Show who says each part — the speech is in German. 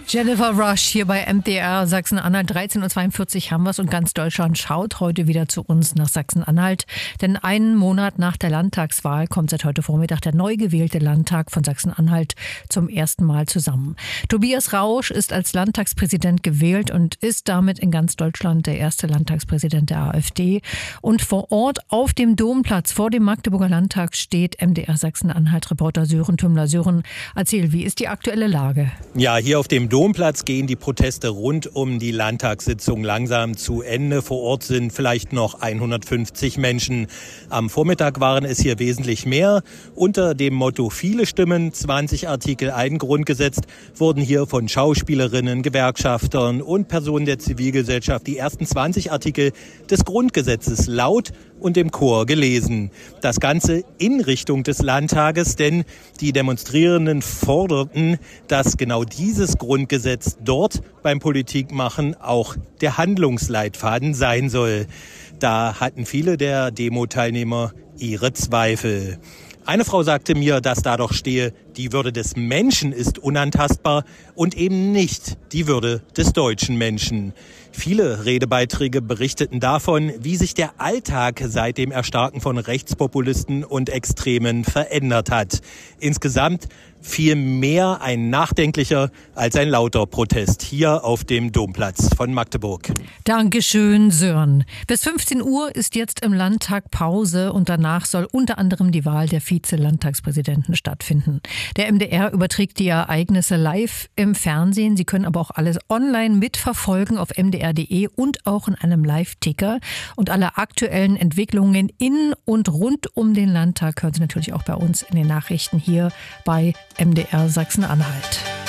Speaker 1: Jennifer Rush hier bei MDR Sachsen-Anhalt. 13.42 Uhr haben wir es und ganz Deutschland schaut heute wieder zu uns nach Sachsen-Anhalt. Denn einen Monat nach der Landtagswahl kommt seit heute Vormittag der neu gewählte Landtag von Sachsen-Anhalt zum ersten Mal zusammen. Tobias Rausch ist als Landtagspräsident gewählt und ist damit in ganz Deutschland der erste Landtagspräsident der AfD. Und vor Ort auf dem Domplatz vor dem Magdeburger Landtag steht MDR Sachsen-Anhalt-Reporter Sören Tümmler. Sören, erzähl, wie ist die aktuelle Lage?
Speaker 2: Ja, hier auf dem Domplatz gehen die Proteste rund um die Landtagssitzung langsam zu Ende. Vor Ort sind vielleicht noch 150 Menschen. Am Vormittag waren es hier wesentlich mehr. Unter dem Motto viele Stimmen, 20 Artikel ein Grundgesetz wurden hier von Schauspielerinnen, Gewerkschaftern und Personen der Zivilgesellschaft die ersten 20 Artikel des Grundgesetzes laut und im Chor gelesen. Das Ganze in Richtung des Landtages, denn die Demonstrierenden forderten, dass genau dieses Grundgesetz dort beim Politikmachen auch der Handlungsleitfaden sein soll. Da hatten viele der Demo-Teilnehmer ihre Zweifel. Eine Frau sagte mir, dass da doch stehe, die Würde des Menschen ist unantastbar und eben nicht die Würde des deutschen Menschen. Viele Redebeiträge berichteten davon, wie sich der Alltag seit dem Erstarken von Rechtspopulisten und Extremen verändert hat. Insgesamt viel mehr ein nachdenklicher als ein lauter Protest hier auf dem Domplatz von Magdeburg.
Speaker 1: Dankeschön, Sören. Bis 15 Uhr ist jetzt im Landtag Pause und danach soll unter anderem die Wahl der Vize-Landtagspräsidenten stattfinden. Der MDR überträgt die Ereignisse live im Fernsehen. Sie können aber auch alles online mitverfolgen auf mdr.de und auch in einem Live-Ticker. Und alle aktuellen Entwicklungen in und rund um den Landtag hören Sie natürlich auch bei uns in den Nachrichten hier bei MDR Sachsen-Anhalt.